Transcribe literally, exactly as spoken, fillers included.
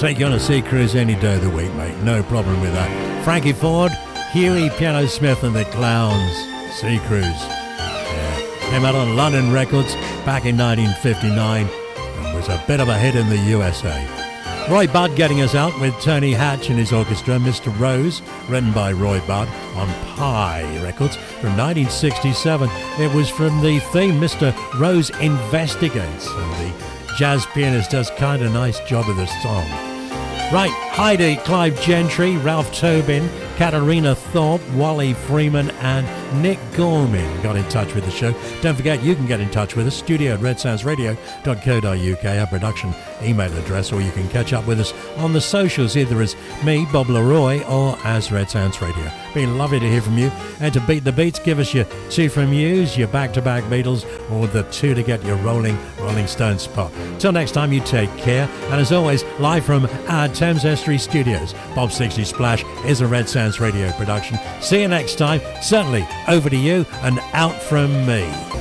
Take you on a sea cruise any day of the week, mate. No problem with that. Frankie Ford, Huey Piano Smith and the Clowns, Sea Cruise. Yeah. Came out on London Records back in nineteen fifty-nine and was a bit of a hit in the U S A. Roy Budd getting us out with Tony Hatch and his orchestra, Mister Rose, written by Roy Budd on Pie Records from nineteen sixty-seven. It was from the theme Mister Rose Investigates, and the jazz pianist does kind of nice job of the song. Right, Heidi, Clive Gentry, Ralph Tobin, Katarina Thorpe, Wally Freeman and Nick Gorman got in touch with the show. Don't forget you can get in touch with us, studio at red sounds radio dot co dot uk, our production email address, or you can catch up with us on the socials, either as me, Bob Leroy, or as Red Sounds Radio. Be lovely to hear from you. And to beat the beats, give us your two from yous, your back-to-back Beatles, or the two to get your rolling Rolling Stones spot. Till next time, you take care. And as always, live from our Thames Estuary studios, Bob sixty Splash is a Red Sounds Radio production. See you next time. Certainly over to you and out from me.